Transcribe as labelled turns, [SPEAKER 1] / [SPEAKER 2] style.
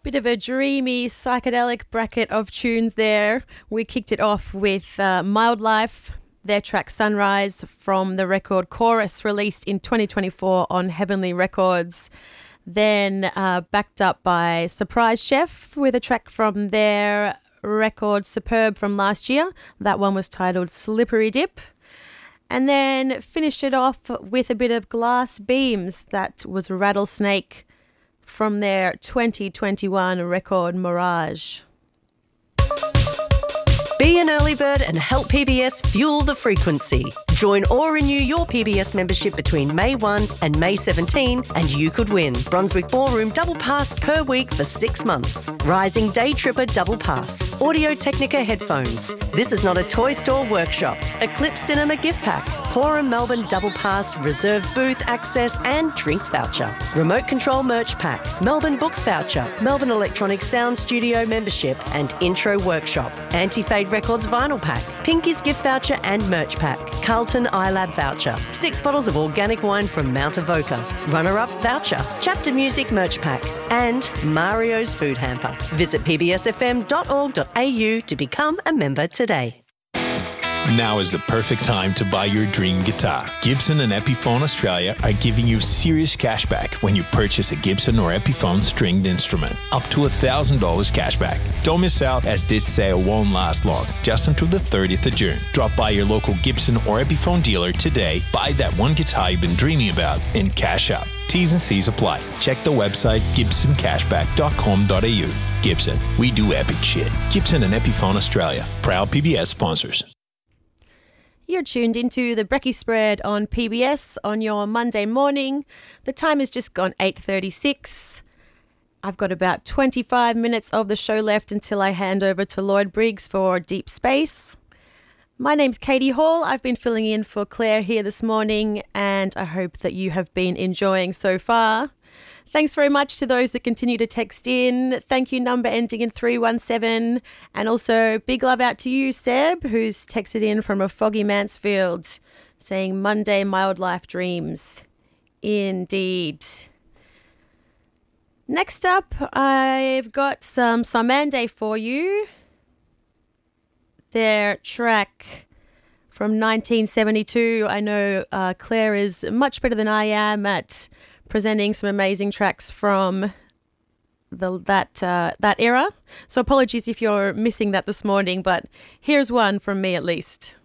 [SPEAKER 1] Bit of a dreamy, psychedelic bracket of tunes there. We kicked it off with Mild Life, their track Sunrise from the record Chorus, released in 2024 on Heavenly Records. Then backed up by Surprise Chef with a track from their record Superb from last year. That one was titled Slippery Dip. And then finished it off with a bit of Glass Beams. That was Rattlesnake from their 2021 record Mirage.
[SPEAKER 2] Be an early bird and help PBS fuel the frequency. Join or renew your PBS membership between May 1 and May 17 and you could win Brunswick Ballroom Double Pass per week for 6 months. Rising Day Tripper Double Pass. Audio Technica headphones. This is not a toy store workshop. Eclipse Cinema gift pack. Forum Melbourne Double Pass, reserved booth access and drinks voucher. Remote control merch pack. Melbourne Books voucher. Melbourne Electronic Sound Studio membership and intro workshop. Anti-Fade Records vinyl pack, Pinky's gift voucher and merch pack, Carlton iLab voucher, 6 bottles of organic wine from Mount Avoca, runner-up voucher, Chapter Music merch pack, and Mario's food hamper. Visit pbsfm.org.au to become a member today.
[SPEAKER 3] Now is the perfect time to buy your dream guitar. Gibson and Epiphone Australia are giving you serious cash back when you purchase a Gibson or Epiphone stringed instrument. Up to $1,000 cash back. Don't miss out, as this sale won't last long, just until the 30th of June. Drop by your local Gibson or Epiphone dealer today, buy that one guitar you've been dreaming about, and cash out. T's and C's apply. Check the website gibsoncashback.com.au. Gibson, we do epic shit. Gibson and Epiphone Australia, proud PBS sponsors.
[SPEAKER 1] You're tuned into the Brekkie Spread on PBS on your Monday morning. The time has just gone 8:36. I've got about 25 minutes of the show left until I hand over to Lloyd Briggs for Deep Space. My name's Katie Hall. I've been filling in for Claire here this morning, and I hope that you have been enjoying so far. Thanks very much to those that continue to text in. Thank you, number ending in 317. And also big love out to you, Seb, who's texted in from a foggy Mansfield saying Monday mild life dreams. Indeed. Next up, I've got some Samande for you. Their track from 1972. I know Claire is much better than I am at presenting some amazing tracks from that era. So apologies if you're missing that this morning, but here's one from me at least.